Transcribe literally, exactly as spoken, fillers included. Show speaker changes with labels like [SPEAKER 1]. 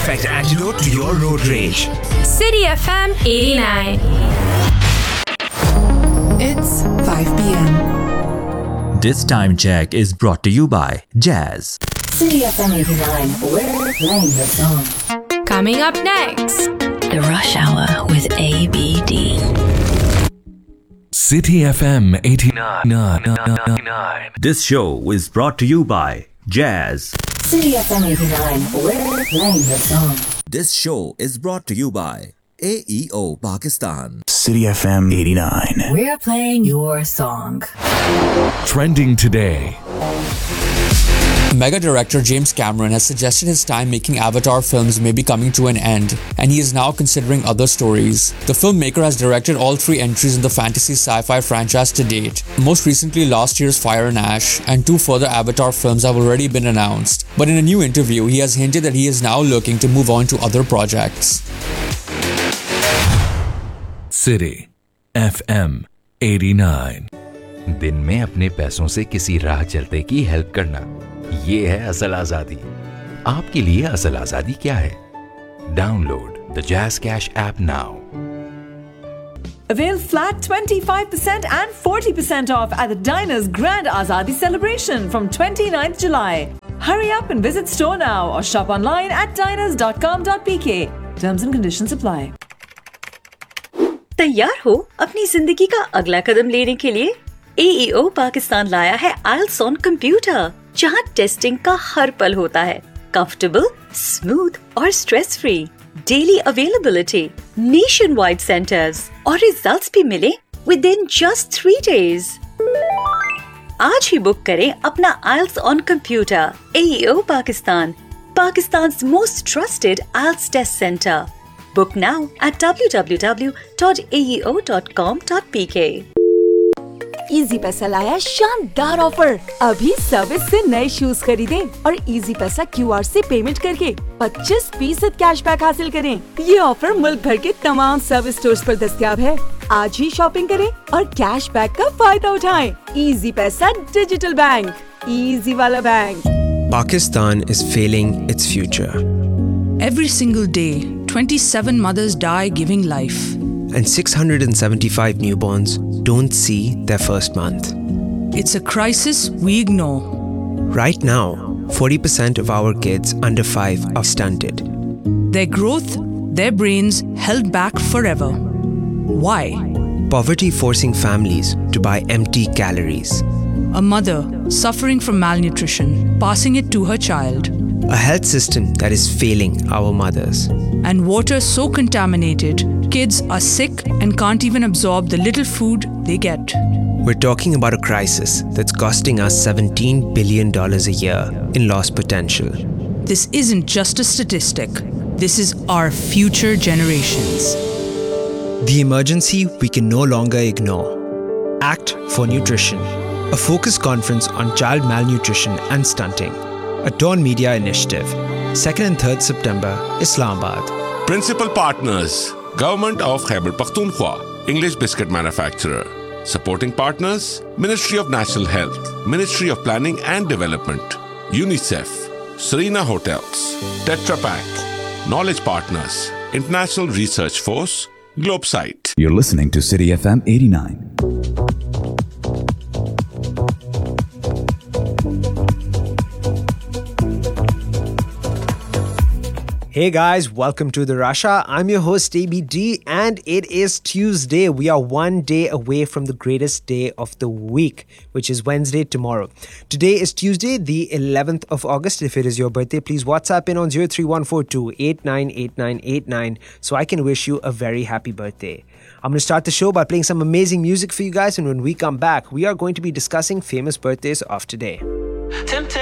[SPEAKER 1] perfect antidote to your road rage.
[SPEAKER 2] City F M eighty-nine.
[SPEAKER 3] It's five p.m.
[SPEAKER 4] This time check is brought to you by Jazz.
[SPEAKER 3] City F M eighty-nine, we're playing the song.
[SPEAKER 2] Coming up next,
[SPEAKER 5] The Rush Hour with A B D.
[SPEAKER 6] City F M eighty-nine.
[SPEAKER 4] This show is brought to you by Jazz.
[SPEAKER 3] City F M eighty-nine, we're playing the song.
[SPEAKER 4] This show is brought to you by A E O Pakistan.
[SPEAKER 1] City F M eighty-nine.
[SPEAKER 3] We're playing your song.
[SPEAKER 6] Trending today.
[SPEAKER 7] Mega director James Cameron has suggested his time making Avatar films may be coming to an end, and he is now considering other stories. The filmmaker has directed all three entries in the fantasy sci-fi franchise to date, most recently last year's Fire and Ash, and two further Avatar films have already been announced. But in a new interview, he has hinted that he is now looking to move on to other projects.
[SPEAKER 6] City F M eighty-nine.
[SPEAKER 8] दिन में अपने पैसों से किसी राह चलते की help करना, ये है असल आजादी। आपके लिए असल आजादी क्या है? Download the jazz cash app now.
[SPEAKER 9] Avail flat twenty-five percent and forty percent off at the Diners Grand Azadi celebration from twenty-ninth July. Hurry up and visit store now or shop online at diners dot com dot p k. Terms and conditions apply.
[SPEAKER 5] तैयार हो अपनी जिंदगी का अगला कदम लेने के लिए? A E O Pakistan लाया है I E L T S on computer, जहां टेस्टिंग का हर पल होता है। कंफर्टेबल, स्मूथ और stress free, daily availability, nation wide centres और रिजल्ट्स भी मिले with in just three days. आज ही बुक करें अपना I E L T S on computer. A E O Pakistan, पाकिस्तान's most trusted I E L T S test center. Book now at w w w dot a e o dot com dot p k.
[SPEAKER 10] Easy पैसा लाया शानदार offer. अभी service से नए shoes खरीदें और easy पैसा Q R से पेमेंट करके पच्चीस फीसद कैशबैक हासिल करें। ये ऑफर मुल्क भर के तमाम सर्विस स्टोर्स पर दस्तयाब है। आज ही शॉपिंग करें और कैशबैक का फायदा उठाएं। इजी पैसा डिजिटल बैंक, इजी वाला bank.
[SPEAKER 11] Pakistan is failing its future.
[SPEAKER 12] Every single day, twenty-seven mothers die giving life.
[SPEAKER 11] And six hundred seventy-five newborns don't see their first month.
[SPEAKER 12] It's a crisis we ignore.
[SPEAKER 11] Right now, forty percent of our kids under five are stunted.
[SPEAKER 12] Their growth, their brains held back forever. Why?
[SPEAKER 11] Poverty forcing families to buy empty calories.
[SPEAKER 12] A mother suffering from malnutrition, passing it to her child.
[SPEAKER 11] A health system that is failing our mothers.
[SPEAKER 12] And water so contaminated, kids are sick and can't even absorb the little food they get.
[SPEAKER 11] We're talking about a crisis that's costing us seventeen billion dollars a year in lost potential.
[SPEAKER 12] This isn't just a statistic. This is our future generations.
[SPEAKER 11] The emergency we can no longer ignore. Act for Nutrition, a focused conference on child malnutrition and stunting. A Dawn Media initiative. second and third September, Islamabad.
[SPEAKER 13] Principal partners, Government of Khyber Pakhtunkhwa, English biscuit manufacturer. Supporting partners, Ministry of National Health, Ministry of Planning and Development, UNICEF, Serena Hotels, Tetra Pak. Knowledge partners, International Research Force, Globesite.
[SPEAKER 14] You're listening to City F M eighty-nine.
[SPEAKER 11] Hey guys, welcome to The Rush Hour. I'm your host A B D and it is Tuesday. We are one day away from the greatest day of the week, which is Wednesday tomorrow. Today is Tuesday, the eleventh of August. If it is your birthday, please WhatsApp in on zero three one four two eight nine eight nine eight nine so I can wish you a very happy birthday. I'm going to start the show by playing some amazing music for you guys, and when we come back, we are going to be discussing famous birthdays of today.